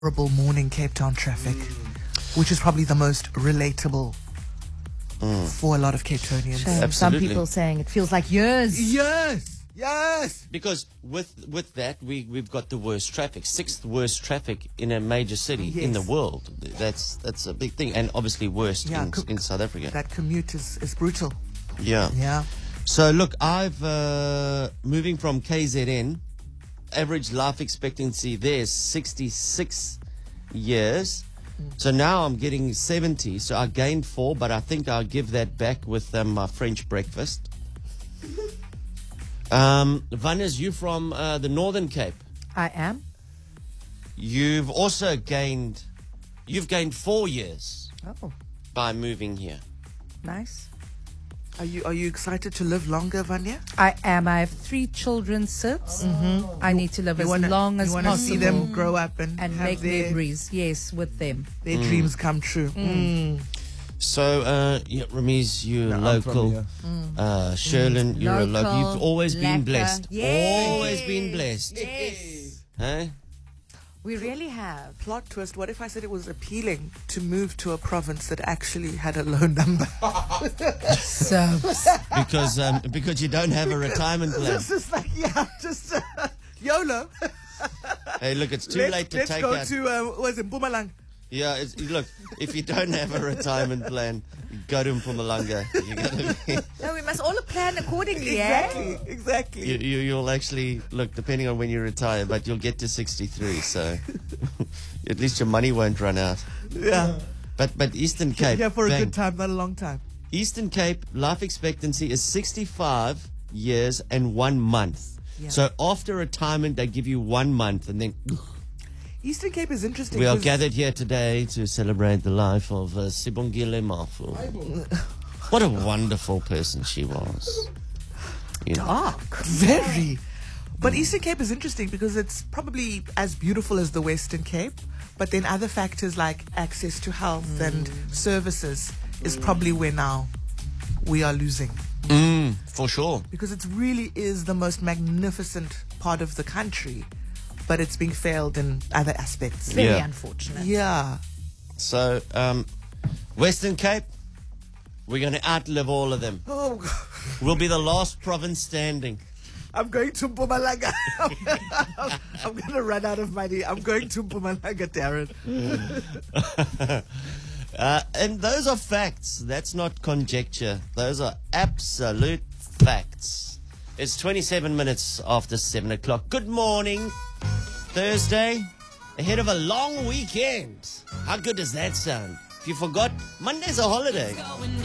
horrible morning Cape Town traffic, which is probably the most relatable for a lot of Cape Townians. Some Absolutely. people saying it feels like years. Yes. Because with that, we've got the worst traffic, sixth worst traffic in a major city in the Yes. world. That's a big thing, and obviously worst in South Africa. That commute is brutal. Yeah. Yeah. So look, I've moving from KZN, average life expectancy there is 66 years. So now I'm getting 70. So I gained 4, but I think I'll give that back with my French breakfast. Vannes, you from the Northern Cape. I am. You've gained 4 years Oh, by moving here. nice. Are you excited to live longer, Vanya? I am. I have 3 children, Sips. I need to live as long as you wanna possible see them grow up and have make their memories. Yes, with them. dreams come true. So, Ramiz, you're I'm local. from Sherlin, you're a local. Local, You've always been lekker. blessed. Yes. Always been blessed. Yes. Huh? We really have. Plot twist, what if I said it was appealing to move to a province that actually had a low number? So, Because you don't have a retirement plan. Just like, YOLO. Hey, look, it's too late to let's take go out. to, Mpumalanga? Yeah, look, if you don't have a retirement plan, go to Mpumalanga. You're gonna be, no, we must all plan accordingly, eh? Exactly. you'll actually, look, depending on when you retire, but you'll get to 63, so at least your money won't run out. Yeah. But Eastern Cape, Yeah, for a bang. good time, not a long time. Eastern Cape life expectancy is 65 years and 1 month. Yeah. So after retirement, they give you 1 month, and then Eastern Cape is interesting. we are 'cause gathered here today to celebrate the life of Sibongile Mafu. What a wonderful person she was. You know. Dark. Very. But Eastern Cape is interesting because it's probably as beautiful as the Western Cape, but then other factors like access to health and services is probably where now we are losing. For sure. Because it really is the most magnificent part of the country, but it's being failed in other aspects. Very Yeah. unfortunate. Yeah. So, Western Cape, we're going to outlive all of them. Oh, God. We'll be the last province standing. I'm going to Mpumalanga. I'm going to run out of money. I'm going to Mpumalanga, Darren. And those are facts. That's not conjecture. Those are absolute facts. It's 27 minutes after 7 o'clock. Good morning. Thursday, ahead of a long weekend. How good does that sound? If you forgot, Monday's a holiday.